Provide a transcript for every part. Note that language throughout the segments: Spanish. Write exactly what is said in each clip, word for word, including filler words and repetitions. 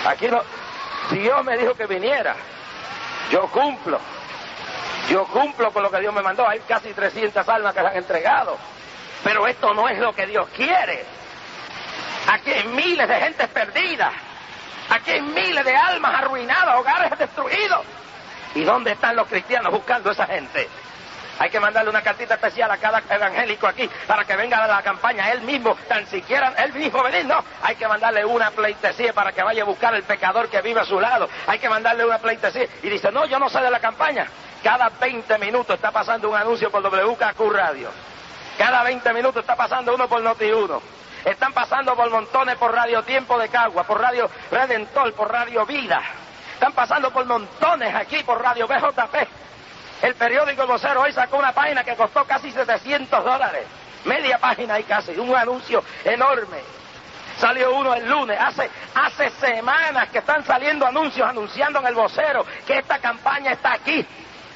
Aquí no, si Dios me dijo que viniera, yo cumplo. Yo cumplo con lo que Dios me mandó. Hay casi trescientas almas que se han entregado. Pero esto no es lo que Dios quiere. Aquí hay miles de gentes perdidas. Aquí hay miles de almas arruinadas, hogares destruidos. ¿Y dónde están los cristianos buscando a esa gente? Hay que mandarle una cartita especial a cada evangélico aquí para que venga a la campaña él mismo, tan siquiera él mismo venir, no. Hay que mandarle una pleitesía para que vaya a buscar al pecador que vive a su lado. Hay que mandarle una pleitesía. Y dice, no, yo no sé de la campaña. Cada veinte minutos está pasando un anuncio por W K Q Radio. Cada veinte minutos está pasando uno por Noti uno. Están pasando por montones por Radio Tiempo de Cagua, por Radio Redentor, por Radio Vida. Están pasando por montones aquí por Radio B J P. El periódico El Vocero hoy sacó una página que costó casi setecientos dólares. Media página ahí casi, un anuncio enorme. Salió uno el lunes, hace, hace semanas que están saliendo anuncios anunciando en El Vocero que esta campaña está aquí.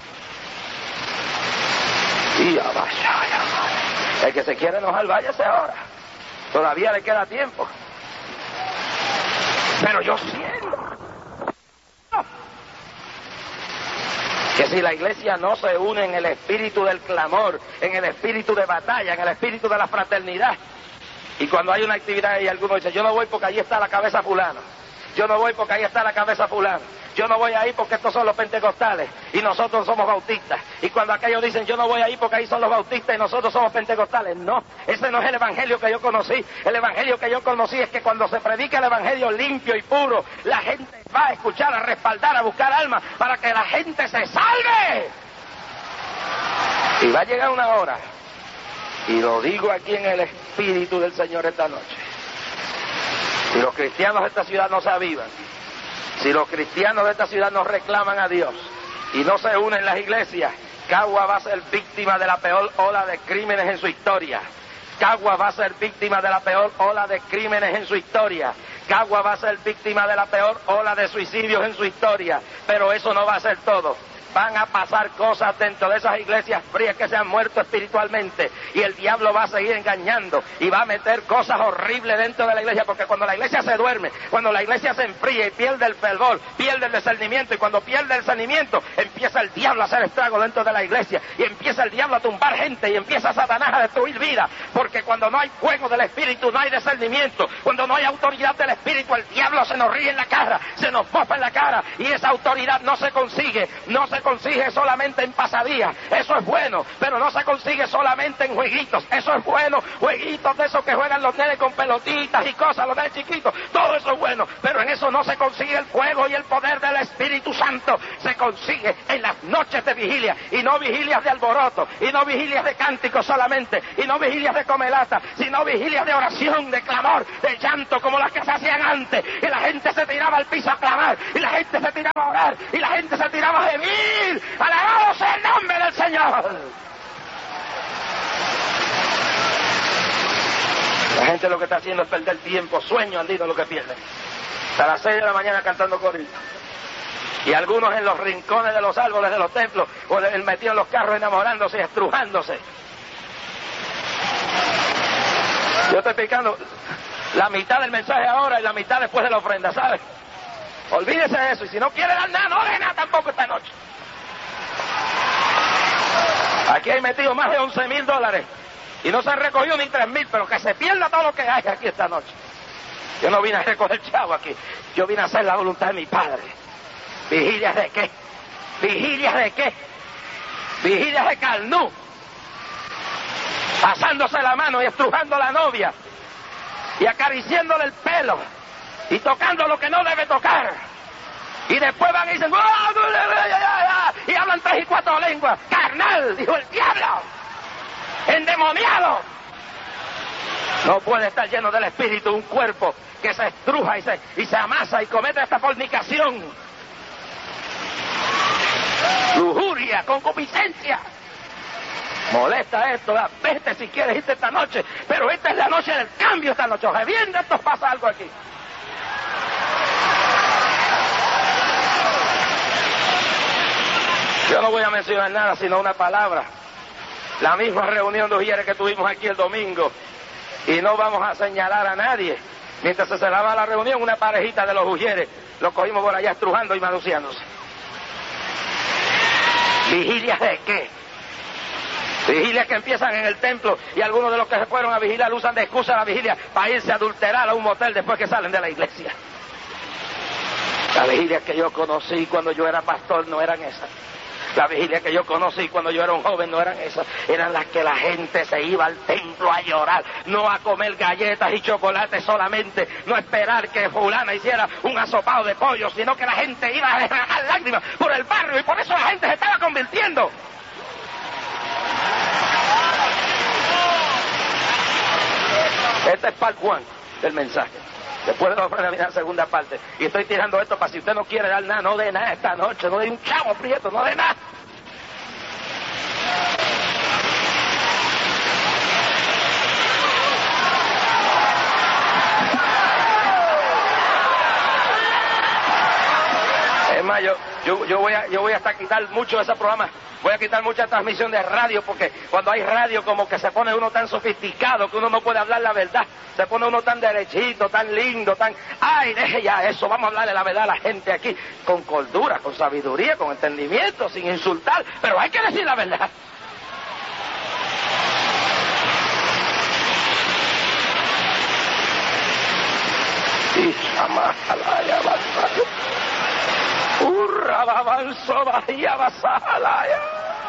Y ya vaya, ya vaya. El que se quiere enojar, váyase ahora. Todavía le queda tiempo. Pero yo siento que si la iglesia no se une en el espíritu del clamor, en el espíritu de batalla, en el espíritu de la fraternidad, y cuando hay una actividad y alguno dice, yo no voy porque ahí está la cabeza fulano, yo no voy porque ahí está la cabeza fulano, yo no voy ahí porque estos son los pentecostales y nosotros somos bautistas, y cuando aquellos dicen, yo no voy ahí porque ahí son los bautistas y nosotros somos pentecostales, no, ese no es el evangelio que yo conocí. El evangelio que yo conocí es que cuando se predica el evangelio limpio y puro, la gente va a escuchar, a respaldar, a buscar almas para que la gente se salve. Y va a llegar una hora, y lo digo aquí en el espíritu del Señor esta noche, si los cristianos de esta ciudad no se avivan, si los cristianos de esta ciudad no reclaman a Dios y no se unen las iglesias, Cagua va a ser víctima de la peor ola de crímenes en su historia. Cagua va a ser víctima de la peor ola de crímenes en su historia. Cagua va a ser víctima de la peor ola de suicidios en su historia. Pero eso no va a ser todo. Van a pasar cosas dentro de esas iglesias frías que se han muerto espiritualmente, y el diablo va a seguir engañando y va a meter cosas horribles dentro de la iglesia, porque cuando la iglesia se duerme, cuando la iglesia se enfría y pierde el fervor, pierde el discernimiento, y cuando pierde el discernimiento empieza el diablo a hacer estrago dentro de la iglesia, y empieza el diablo a tumbar gente, y empieza Satanás a destruir vida, porque cuando no hay fuego del espíritu no hay discernimiento. Cuando no hay autoridad del espíritu, el diablo se nos ríe en la cara, se nos mofa en la cara, y esa autoridad no se consigue, no se consigue solamente en pasadías. Eso es bueno, pero no se consigue solamente en jueguitos. Eso es bueno, jueguitos de esos que juegan los nenes con pelotitas y cosas, los nenes chiquitos, todo eso es bueno, pero en eso no se consigue el fuego y el poder del Espíritu Santo. Se consigue en las noches de vigilia, y no vigilias de alboroto, y no vigilias de cánticos solamente, y no vigilias de comelata, sino vigilias de oración, de clamor, de llanto, como las que se hacían antes, y la gente se tiraba al piso a clamar, y la gente se tiraba a orar, y la gente se tiraba a gemir. Alabado sea el nombre del Señor. La gente lo que está haciendo es perder tiempo, sueño andino lo que pierde. Hasta las seis de la mañana cantando corridos. Y algunos en los rincones de los árboles de los templos, o metidos en los carros enamorándose y estrujándose. Yo estoy explicando la mitad del mensaje ahora y la mitad después de la ofrenda, ¿sabes? Olvídese de eso, y si no quiere dar nada, no dé nada tampoco esta noche. Aquí hay metido más de once mil dólares y no se han recogido ni tres mil, pero que se pierda todo lo que hay aquí esta noche. Yo no vine a recoger chavo aquí, yo vine a hacer la voluntad de mi Padre. ¿Vigilias de qué? ¿Vigilias de qué? Vigilias de Carnú, pasándose la mano y estrujando a la novia y acariciándole el pelo y tocando lo que no debe tocar. Y después van y dicen, y hablan tres y cuatro lenguas. Carnal, dijo el diablo, endemoniado. No puede estar lleno del Espíritu un cuerpo que se estruja y se, y se amasa y comete esta fornicación, lujuria, concupiscencia. Molesta esto, da, vete si quieres irte esta noche, pero esta es la noche del cambio, esta noche. Revienta, esto pasa algo aquí. Yo no voy a mencionar nada sino una palabra. La misma reunión de ujieres que tuvimos aquí el domingo. Y no vamos a señalar a nadie. Mientras se celebraba la reunión, una parejita de los ujieres los cogimos por allá estrujando y manunciándose. ¿Vigilias de qué? Vigilias que empiezan en el templo y algunos de los que se fueron a vigilar usan de excusa la vigilia para irse a adulterar a un motel después que salen de la iglesia. Las vigilias que yo conocí cuando yo era pastor no eran esas. Las vigilias que yo conocí cuando yo era un joven no eran esas. Eran las que la gente se iba al templo a llorar, no a comer galletas y chocolates solamente, no esperar que fulana hiciera un asopado de pollo, sino que la gente iba a derramar lágrimas por el barrio y por eso la gente se estaba convirtiendo. Este es parte Juan del mensaje. Después de la ofrenda, la segunda parte. Y estoy tirando esto para si usted no quiere dar nada, no dé nada esta noche, no dé un chavo prieto, no dé nada. Es más, yo, yo, yo, voy a, yo voy hasta quitar mucho de ese programa. Voy a quitar mucha transmisión de radio porque cuando hay radio como que se pone uno tan sofisticado que uno no puede hablar la verdad. Se pone uno tan derechito, tan lindo, tan... ¡Ay, deje ya eso! Vamos a hablarle la verdad a la gente aquí con cordura, con sabiduría, con entendimiento, sin insultar. Pero hay que decir la verdad. Y Shamalaya Basalaya. Urra Babanso Bahía Basalaya.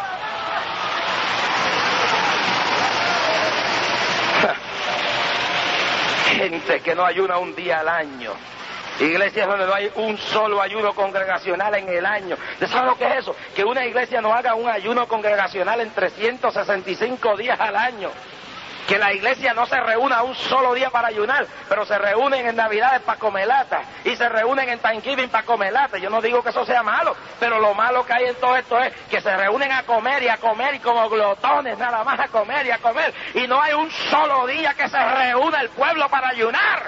Gente que no ayuna un día al año. Iglesias donde no hay un solo ayuno congregacional en el año. ¿Sabes lo que es eso? Que una iglesia no haga un ayuno congregacional en trescientos sesenta y cinco días al año. Que la iglesia no se reúna un solo día para ayunar, pero se reúnen en Navidades para comer lata y se reúnen en Thanksgiving para comer lata. Yo no digo que eso sea malo, pero lo malo que hay en todo esto es que se reúnen a comer y a comer y como glotones nada más a comer y a comer y no hay un solo día que se reúna el pueblo para ayunar.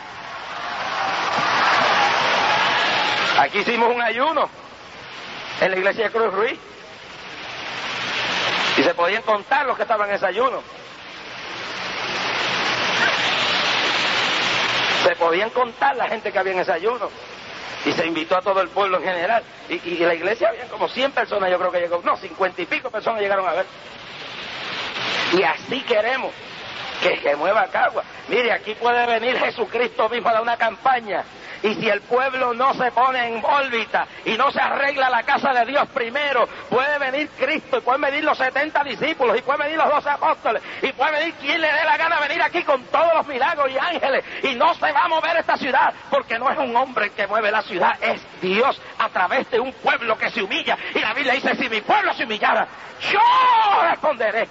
Aquí hicimos un ayuno en la iglesia de Cruz Ruiz y se podían contar los que estaban en ese ayuno. Se podían contar la gente que había en ese ayuno. Y se invitó a todo el pueblo en general. Y, y, y la iglesia había como cien personas, yo creo que llegó. No, cincuenta y pico personas llegaron a ver. Y así queremos que se mueva Cagua. Mire, aquí puede venir Jesucristo mismo a dar una campaña. Y si el pueblo no se pone en órbita y no se arregla la casa de Dios primero, puede venir Cristo y pueden venir los setenta discípulos y pueden venir los doce apóstoles y puede venir quien le dé la gana venir aquí con todos los milagros y ángeles y no se va a mover esta ciudad porque no es un hombre el que mueve la ciudad, es Dios a través de un pueblo que se humilla. Y la Biblia dice, si mi pueblo se humillara, yo responderé.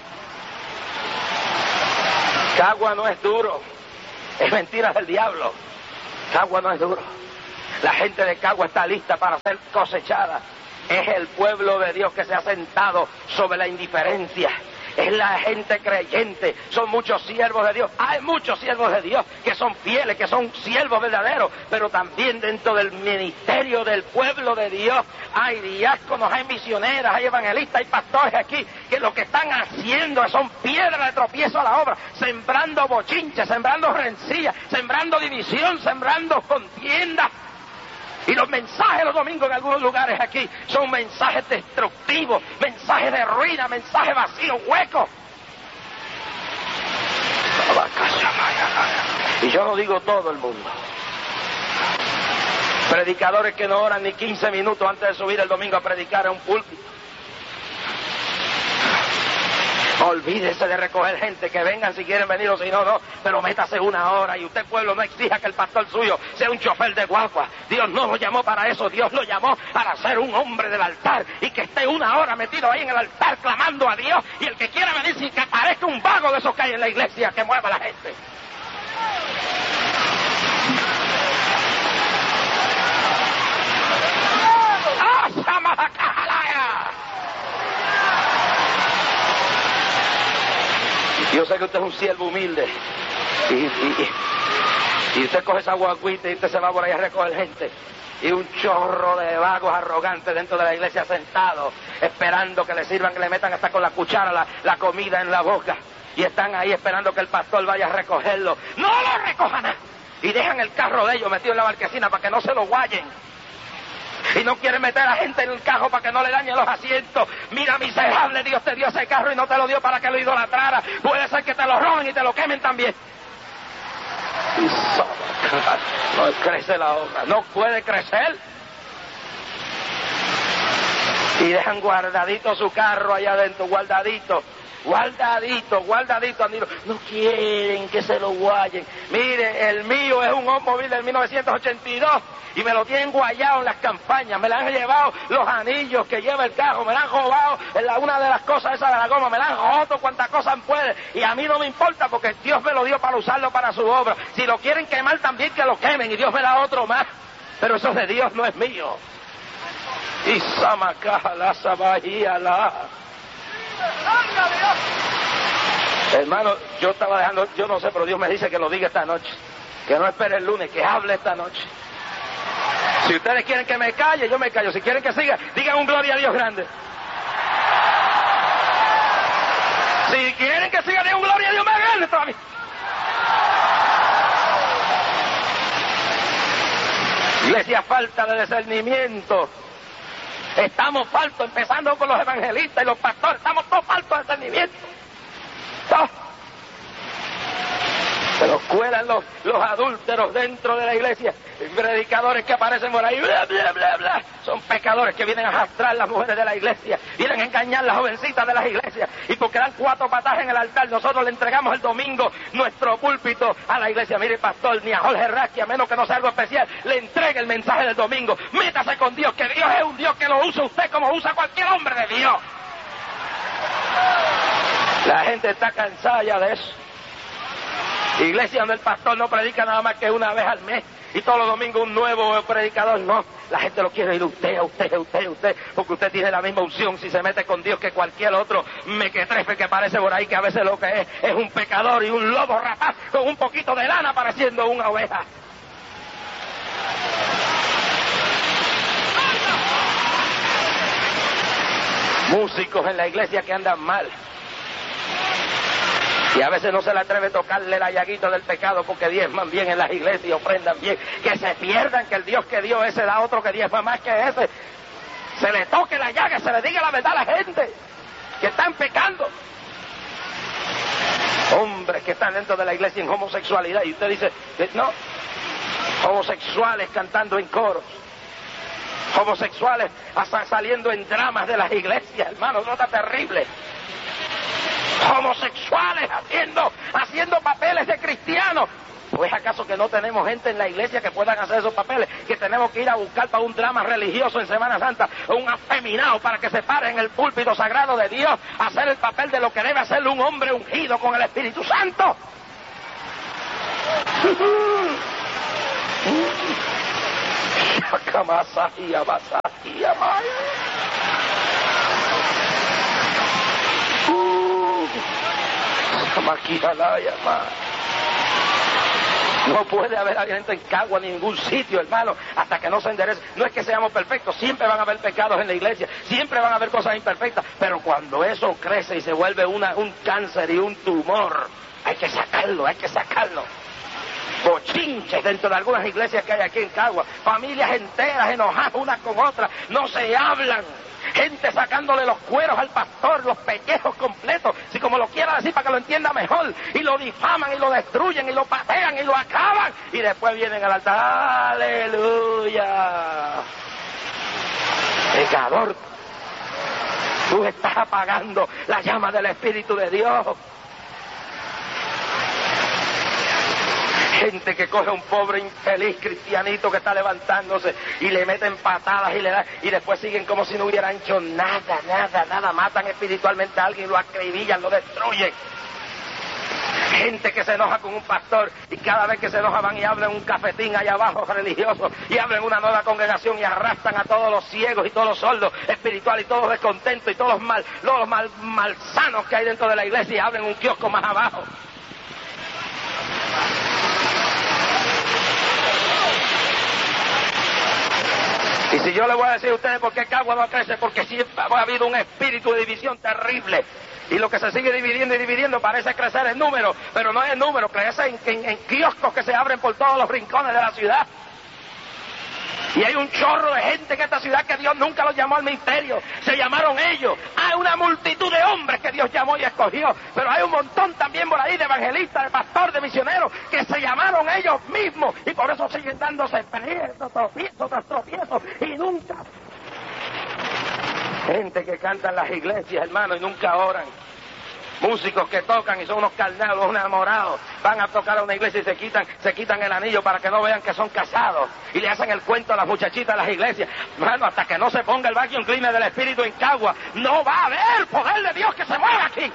Cagua no es duro, es mentira del diablo. Cagua no es duro. La gente de Cagua está lista para ser cosechada. Es el pueblo de Dios que se ha sentado sobre la indiferencia. Es la gente creyente. Son muchos siervos de Dios. Hay muchos siervos de Dios que son fieles, que son siervos verdaderos. Pero también dentro del ministerio del pueblo de Dios hay diáconos, hay misioneras, hay evangelistas, hay pastores aquí que lo que están haciendo son piedras de tropiezo a la obra, sembrando bochinches, sembrando rencillas, sembrando división, sembrando contiendas. Y los mensajes los domingos en algunos lugares aquí son mensajes destructivos, mensajes de ruina, mensajes vacíos, huecos. Y yo no digo todo el mundo. Predicadores que no oran ni quince minutos antes de subir el domingo a predicar a un púlpito. Olvídese de recoger gente, que vengan si quieren venir o si no, no, pero métase una hora y usted, pueblo, no exija que el pastor suyo sea un chofer de guagua. Dios no lo llamó para eso, Dios lo llamó para ser un hombre del altar y que esté una hora metido ahí en el altar clamando a Dios y el que quiera venir sin que aparezca un vago de esos que hay en la iglesia que mueva a la gente. ¡Ah, Samajacajalaya! Yo sé que usted es un siervo humilde y, y, y usted coge esa guaguita y usted se va por ahí a recoger gente y un chorro de vagos arrogantes dentro de la iglesia sentados esperando que le sirvan, que le metan hasta con la cuchara la, la comida en la boca y están ahí esperando que el pastor vaya a recogerlo. ¡No lo recoja nada! y dejan el carro de ellos metido en la marquesina para que no se lo guayen. Y no quieren meter a la gente en el carro para que no le dañen los asientos. Mira, miserable, Dios te dio ese carro y no te lo dio para que lo idolatrara. Puede ser que te lo roben y te lo quemen también. Y no crece la obra, no puede crecer. Y dejan guardadito su carro allá adentro, guardadito. Guardadito, guardadito, no quieren que se lo guayen. Mire, el mío es un automóvil del mil novecientos ochenta y dos y me lo tienen guayado en las campañas. Me le han llevado los anillos que lleva el carro, me la han robado en la, una de las cosas esas de la goma, me la han roto cuantas cosas puede. Y a mí no me importa porque Dios me lo dio para usarlo para su obra. Si lo quieren quemar también que lo quemen y Dios me da otro más. Pero eso es de Dios, no es mío. Y Samacaja la Sabahía la. Hermano, yo estaba dejando, yo no sé, pero Dios me dice que lo diga esta noche, que no espere el lunes, que hable esta noche. Si ustedes quieren que me calle, yo me callo. Si quieren que siga, digan un gloria a Dios grande. Si quieren que siga, digan un gloria a Dios más grande todavía. Iglesia, falta de discernimiento. Estamos faltos, empezando con los evangelistas y los pastores, estamos todos faltos de discernimiento. Todos. Se los cuelan los, los adúlteros dentro de la iglesia, predicadores que aparecen por ahí, bla, bla, bla, bla. Son pecadores que vienen a arrastrar las mujeres de la iglesia, vienen a engañar las jovencitas de las iglesias, y porque dan cuatro patadas en el altar, nosotros le entregamos el domingo nuestro púlpito a la iglesia. Mire, pastor, ni a Jorge Rasky, a menos que no sea algo especial, le entregue el mensaje del domingo. Métase con Dios, que Dios es un Dios que lo usa usted como usa cualquier hombre de Dios. La gente está cansada ya de eso. Iglesia donde el pastor no predica nada más que una vez al mes y todos los domingos un nuevo predicador, no. La gente lo quiere ir a usted, a usted, a usted, a usted, porque usted tiene la misma unción si se mete con Dios que cualquier otro mequetrefe que aparece por ahí, que a veces lo que es es un pecador y un lobo rapaz con un poquito de lana pareciendo una oveja. Músicos en la iglesia que andan mal. Y a veces no se le atreve a tocarle la llaguita del pecado porque diezman bien en las iglesias y ofrendan bien. Que se pierdan, que el Dios que dio ese da otro que diezma más que ese. Se le toque la llaga, se le diga la verdad a la gente que están pecando. Hombres que están dentro de la iglesia en homosexualidad y usted dice, no, homosexuales cantando en coros. Homosexuales hasta saliendo en dramas de las iglesias, hermano, eso está terrible. Homosexuales haciendo, haciendo papeles de cristianos. ¿Pues acaso que no tenemos gente en la iglesia que puedan hacer esos papeles? Que tenemos que ir a buscar para un drama religioso en Semana Santa, un afeminado para que se pare en el púlpito sagrado de Dios, a hacer el papel de lo que debe hacer un hombre ungido con el Espíritu Santo. No puede haber gente en Cagua ni en ningún sitio, hermano, hasta que no se enderece. No es que seamos perfectos, siempre van a haber pecados en la iglesia, siempre van a haber cosas imperfectas, pero cuando eso crece y se vuelve una, un cáncer y un tumor, hay que sacarlo, hay que sacarlo. Bochinches dentro de algunas iglesias que hay aquí en Cagua, familias enteras enojadas unas con otras, no se hablan. Gente sacándole los cueros al pastor, los pellejos completos, si como lo quiera decir para que lo entienda mejor, y lo difaman y lo destruyen y lo patean y lo acaban, y después vienen al altar, aleluya. Pecador, tú estás apagando la llama del Espíritu de Dios. Gente que coge a un pobre infeliz cristianito que está levantándose y le meten patadas y le dan, y después siguen como si no hubieran hecho nada, nada, nada. Matan espiritualmente a alguien, lo acribillan, lo destruyen. Gente que se enoja con un pastor y cada vez que se enoja van y abren un cafetín allá abajo religioso y abren una nueva congregación y arrastran a todos los ciegos y todos los sordos espirituales y todos los descontentos y todos los mal, los mal, malsanos que hay dentro de la iglesia y abren un kiosco más abajo. Y si yo le voy a decir a ustedes por qué Cagua no crece, porque siempre ha habido un espíritu de división terrible. Y lo que se sigue dividiendo y dividiendo parece crecer en número, pero no es en número, crece en, en, en kioscos que se abren por todos los rincones de la ciudad. Y hay un chorro de gente en esta ciudad que Dios nunca los llamó al ministerio, se llamaron ellos. Hay una multitud de hombres que Dios llamó y escogió, pero hay un montón también por ahí de evangelistas, de pastores, de misioneros, que se llamaron ellos mismos, y por eso siguen dándose tropiezos, tropiezos tras tropiezos, y nunca. Gente que canta en las iglesias, hermano, y nunca oran. Músicos que tocan y son unos carnados, unos enamorados, van a tocar a una iglesia y se quitan, se quitan el anillo para que no vean que son casados, y le hacen el cuento a las muchachitas de las iglesias. Hermano, hasta que no se ponga el vacuum cleaner del Espíritu en Cagua, no va a haber poder de Dios que se mueva aquí.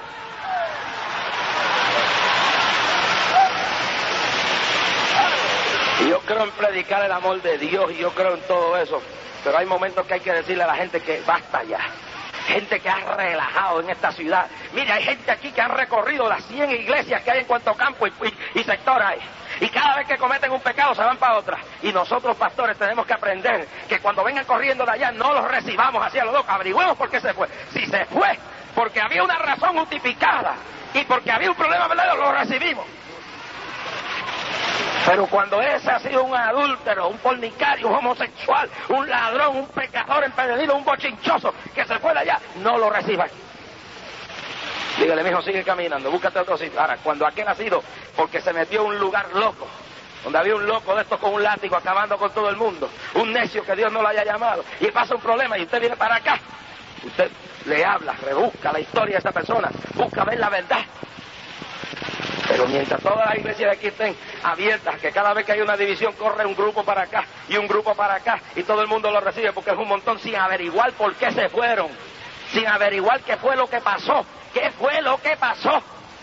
Y yo creo en predicar el amor de Dios, y yo creo en todo eso, pero hay momentos que hay que decirle a la gente que basta ya. Gente que ha relajado en esta ciudad. Mire, hay gente aquí que han recorrido las cien iglesias que hay en Cuanto Campo y, y, y sector hay. Y cada vez que cometen un pecado se van para otra. Y nosotros, pastores, tenemos que aprender que cuando vengan corriendo de allá no los recibamos hacia los dos. Averigüemos por qué se fue. Si se fue porque había una razón justificada y porque había un problema verdadero, lo recibimos. Pero cuando ese ha sido un adúltero, un fornicario, un homosexual, un ladrón, un pecador empedernido, un bochinchoso que se fue de allá, no lo reciban. Dígale, mijo, sigue caminando, búscate otro sitio. Ahora, cuando aquel ha sido porque se metió en un lugar loco, donde había un loco de estos con un látigo acabando con todo el mundo, un necio que Dios no lo haya llamado, y pasa un problema y usted viene para acá, usted le habla, rebusca la historia de esa persona, busca ver la verdad. Pero mientras todas las iglesias de aquí estén abiertas, que cada vez que hay una división corre un grupo para acá y un grupo para acá y todo el mundo lo recibe porque es un montón, sin averiguar por qué se fueron, sin averiguar qué fue lo que pasó, qué fue lo que pasó.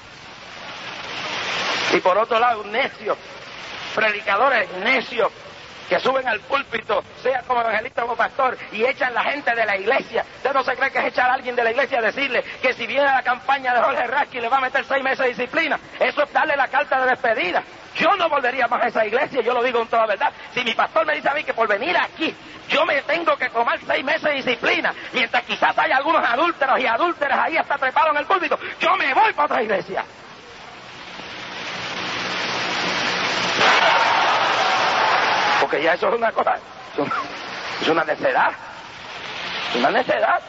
Y por otro lado, necios, predicadores necios, que suben al púlpito, sea como evangelista o como pastor, y echan la gente de la iglesia. ¿Usted no se cree que es echar a alguien de la iglesia a decirle que si viene a la campaña de Jorge Rasky le va a meter seis meses de disciplina? Eso es darle la carta de despedida. Yo no volvería más a esa iglesia, yo lo digo con toda verdad. Si mi pastor me dice a mí que por venir aquí yo me tengo que tomar seis meses de disciplina, mientras quizás hay algunos adúlteros y adúlteras ahí hasta trepados en el púlpito, yo me voy para otra iglesia. Porque ya eso es una cosa, es una necedad, una necedad.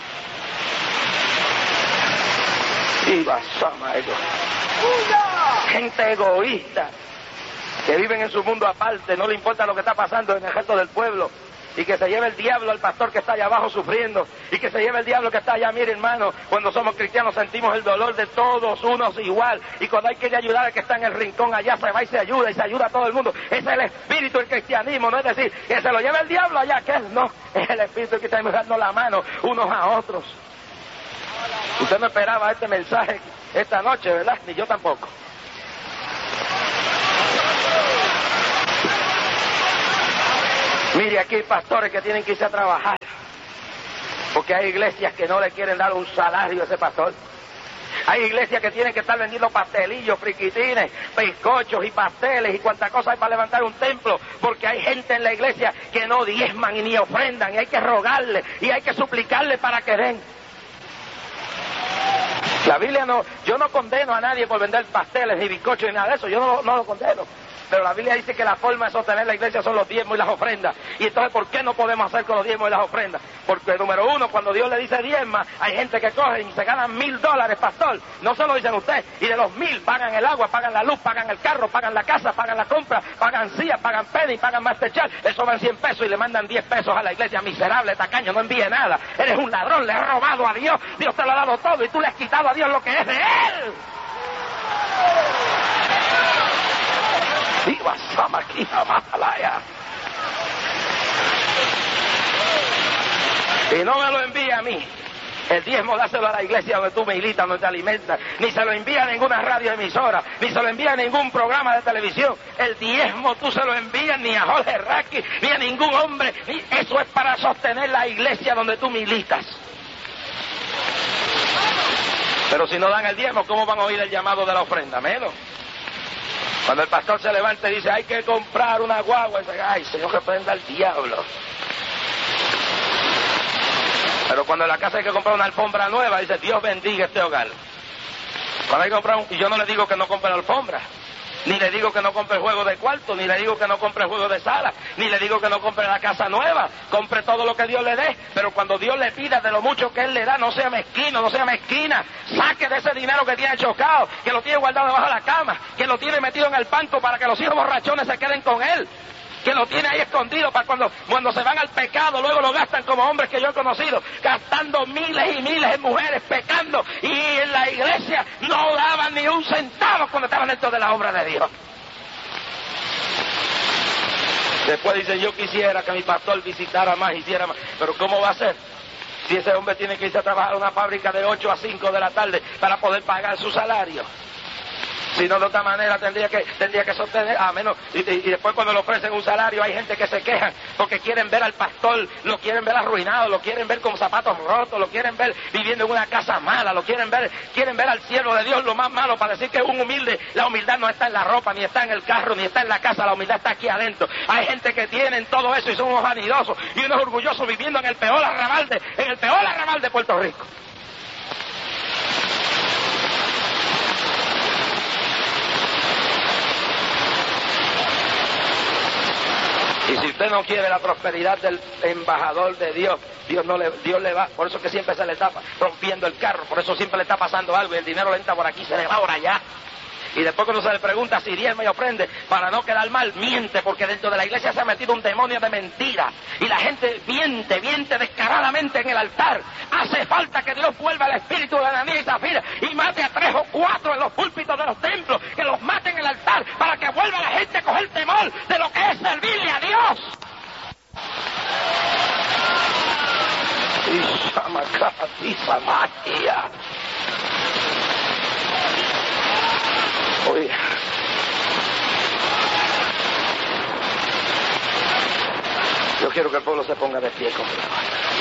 Y basama ellos. Gente egoísta, que viven en su mundo aparte, no le importa lo que está pasando en el resto del pueblo, y que se lleve el diablo al pastor que está allá abajo sufriendo, y que se lleve el diablo que está allá. Mire, hermano, cuando somos cristianos sentimos el dolor de todos unos igual, y cuando hay que ayudar al que está en el rincón allá, se va y se ayuda, y se ayuda a todo el mundo. Ese es el espíritu del cristianismo, no es decir, que se lo lleve el diablo allá, que él no, es el espíritu del cristianismo dando la mano unos a otros. Usted no esperaba este mensaje esta noche, ¿verdad? Ni yo tampoco. Mire, aquí hay pastores que tienen que irse a trabajar, porque hay iglesias que no le quieren dar un salario a ese pastor. Hay iglesias que tienen que estar vendiendo pastelillos, friquitines, bizcochos y pasteles y cuanta cosa hay para levantar un templo, porque hay gente en la iglesia que no diezman y ni ofrendan, y hay que rogarle y hay que suplicarle para que den. La Biblia no, yo no condeno a nadie por vender pasteles ni bizcochos ni nada de eso, yo no, no lo condeno. Pero la Biblia dice que la forma de sostener la iglesia son los diezmos y las ofrendas. Y entonces, ¿por qué no podemos hacer con los diezmos y las ofrendas? Porque, número uno, cuando Dios le dice diezma, hay gente que coge y se ganan mil dólares, pastor. No se lo dicen usted. Y de los mil pagan el agua, pagan la luz, pagan el carro, pagan la casa, pagan la compra, pagan C I A, pagan Penny, pagan Masterchef. Le sobran cien pesos y le mandan diez pesos a la iglesia. Miserable, tacaño, no envíe nada. Eres un ladrón, le has robado a Dios. Dios te lo ha dado todo y tú le has quitado a Dios lo que es de Él. Viva Samaquina Mahalaya. Y no me lo envía a mí. El diezmo dáselo a la iglesia donde tú militas, donde te alimentas. Ni se lo envía a ninguna radioemisora, ni se lo envía a ningún programa de televisión. El diezmo tú se lo envías ni a Jorge Rasky, ni a ningún hombre. Ni... Eso es para sostener la iglesia donde tú militas. Pero si no dan el diezmo, ¿cómo van a oír el llamado de la ofrenda? Menos. Cuando el pastor se levanta y dice, hay que comprar una guagua, y dice, ay, Señor, reprenda al diablo. Pero cuando en la casa hay que comprar una alfombra nueva, dice, Dios bendiga este hogar. Cuando hay que comprar un... Y yo no le digo que no compre la alfombra, ni le digo que no compre el juego de cuarto, ni le digo que no compre el juego de sala, ni le digo que no compre la casa nueva. Compre todo lo que Dios le dé, pero cuando Dios le pida de lo mucho que Él le da, no sea mezquino, no sea mezquina. Saque de ese dinero que tiene chocado, que lo tiene guardado debajo de la cama, que lo tiene metido en el banco para que los hijos borrachones se queden con él, que lo tiene ahí escondido para cuando, cuando se van al pecado, luego lo gastan como hombres que yo he conocido, gastando miles y miles en mujeres, pecando, y en la iglesia no daban ni un centavo cuando estaban dentro de la obra de Dios. Después dice, yo quisiera que mi pastor visitara más, hiciera más, pero ¿cómo va a ser? Si ese hombre tiene que irse a trabajar a una fábrica de ocho a cinco de la tarde para poder pagar su salario. Si no, de otra manera tendría que tendría que sostener, a menos, y, y, y después cuando le ofrecen un salario hay gente que se queja porque quieren ver al pastor, lo quieren ver arruinado, lo quieren ver con zapatos rotos, lo quieren ver viviendo en una casa mala, lo quieren ver, quieren ver al siervo de Dios lo más malo para decir que es un humilde. La humildad no está en la ropa, ni está en el carro, ni está en la casa, la humildad está aquí adentro. Hay gente que tienen todo eso y son unos vanidosos y unos orgullosos viviendo en el peor arrabal de, en el peor arrabal de Puerto Rico. Y si usted no quiere la prosperidad del embajador de Dios, Dios no le, Dios le va, por eso que siempre se le está rompiendo el carro, por eso siempre le está pasando algo y el dinero le entra por aquí, se le va por allá. Y después cuando se le pregunta si diezma y ofrende para no quedar mal, miente, porque dentro de la iglesia se ha metido un demonio de mentira. Y la gente miente, miente descaradamente en el altar. Hace falta que Dios vuelva al espíritu de Ananías y Zafira y mate a tres o cuatro en los púlpitos de los templos, que los mate en el altar, para que vuelva la gente a coger temor de lo que es servirle a Dios. Oye, yo quiero que el pueblo se ponga de pie conmigo.